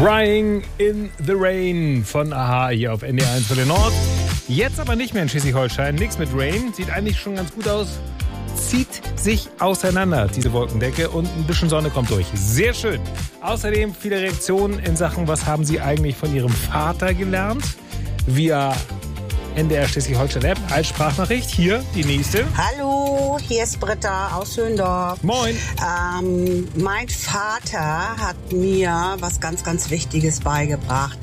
Crying in the Rain von a-ha hier auf NDR1 für den Nord. Jetzt aber nicht mehr in Schleswig-Holstein. Nichts mit Rain. Sieht eigentlich schon ganz gut aus. Zieht sich auseinander, diese Wolkendecke, und ein bisschen Sonne kommt durch. Sehr schön. Außerdem viele Reaktionen in Sachen, was haben Sie eigentlich von Ihrem Vater gelernt? Via NDR Schleswig-Holstein-App als Sprachnachricht. Hier die nächste. Hallo, hier ist Britta aus Höndorf. Moin. Mein Vater hat mir was ganz, ganz Wichtiges beigebracht.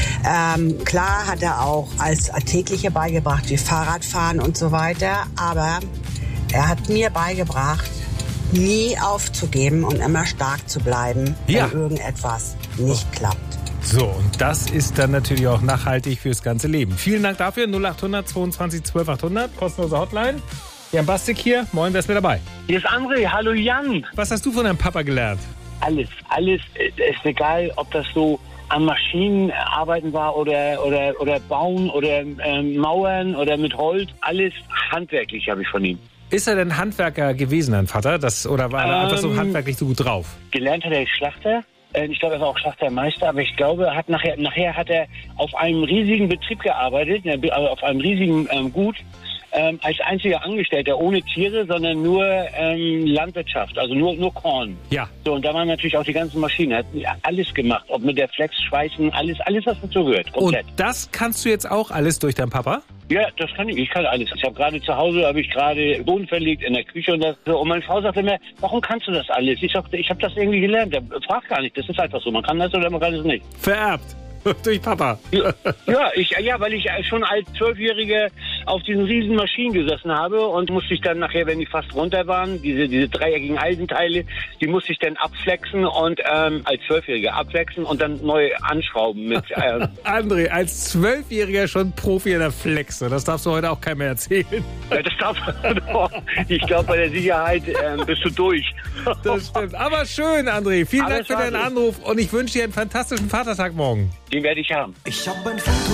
Klar hat er auch als Alltägliche beigebracht, wie Fahrradfahren und so weiter. Aber er hat mir beigebracht, nie aufzugeben und immer stark zu bleiben, wenn irgendetwas nicht klappt. So, und das ist dann natürlich auch nachhaltig fürs ganze Leben. Vielen Dank dafür. 0800 22 12 800, kostenlose Hotline. Jan Bastik hier. Moin, wer ist mit dabei? Hier ist André. Hallo Jan. Was hast du von deinem Papa gelernt? Alles ist egal, ob das so an Maschinen arbeiten war oder bauen oder mauern oder mit Holz. Alles handwerklich habe ich von ihm. Ist er denn Handwerker gewesen, dein Vater? Oder war er einfach so handwerklich so gut drauf? Gelernt hat er Schlachter. Ich glaube, er war auch Schlachtermeister, aber ich glaube, nachher hat er auf einem riesigen Betrieb gearbeitet, auf einem riesigen Gut, als einziger Angestellter, ohne Tiere, sondern nur Landwirtschaft, also nur Korn. Ja. So, und da waren natürlich auch die ganzen Maschinen, er hat alles gemacht, ob mit der Flex, Schweißen, alles, was dazu gehört, komplett. Und das kannst du jetzt auch alles durch deinen Papa? Ja, das kann ich. Ich kann alles. Ich habe gerade zu Hause, Boden verlegt in der Küche und das so. Und meine Frau sagte mir, warum kannst du das alles? Ich sagte, ich habe das irgendwie gelernt. Der fragt gar nicht. Das ist einfach so. Man kann das oder man kann es nicht. Vererbt. Durch Papa. Ja, weil ich schon als 12-Jähriger auf diesen riesen Maschinen gesessen habe und musste ich dann nachher, wenn die fast runter waren, diese dreieckigen Eisenteile, die musste ich dann abflexen und als 12-Jähriger abflexen und dann neu anschrauben mit. André, als 12-Jähriger schon Profi in der Flexe. Das darfst du heute auch keinem mehr erzählen. Ja, das darf doch. Ich glaube, bei der Sicherheit bist du durch. Das stimmt. Aber schön, André. Vielen Dank für deinen Anruf und ich wünsche dir einen fantastischen Vatertag morgen. Den werde ich haben. Ich habe ein Foto